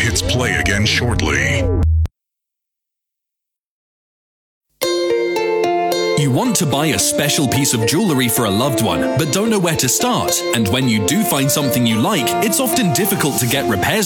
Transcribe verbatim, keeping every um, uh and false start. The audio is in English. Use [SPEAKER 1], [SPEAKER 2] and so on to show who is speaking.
[SPEAKER 1] hits play again shortly.
[SPEAKER 2] You want to buy a special piece of jewellery for a loved one, but don't know where to start. And when you do find something you like, it's often difficult to get repairs